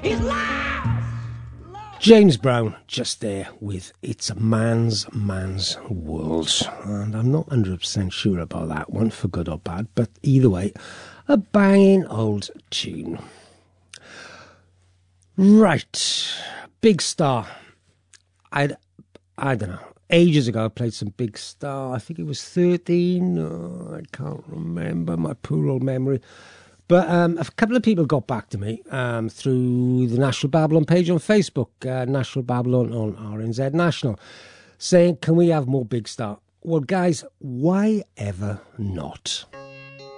James Brown just there with It's a Man's World. And I'm not 100% sure about that one, for good or bad, but either way, a banging old tune. Right, Big Star. I don't know. Ages ago, I played some Big Star. I think it was 13. Oh, I can't remember, my poor old memory. But a couple of people got back to me through the National Babylon page on Facebook, National Babylon on RNZ National, saying, can we have more Big Star? Well, guys, why ever not?